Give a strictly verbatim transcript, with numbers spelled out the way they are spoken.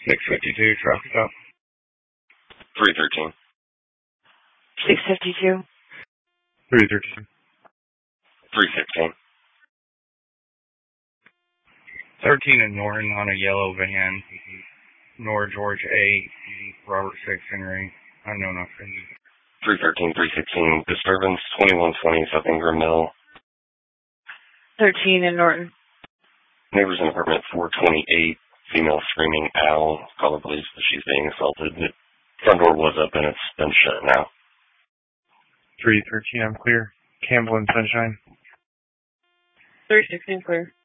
six fifty-two, traffic stop. three thirteen. six fifty-two. three thirteen. three sixteen. thirteen in Norton on a yellow van. Nor George eight, Robert six, Henry. Unknown offender. three thirteen, three sixteen. Disturbance, twenty-one twenty, South Ingram Mill. thirteen in Norton. Neighbors in apartment four twenty-eight. Female screaming, ow. Call the police that she's being assaulted. The front door was up and it's been shut now. three thirteen, I'm clear. Campbell and Sunshine. three sixteen, clear.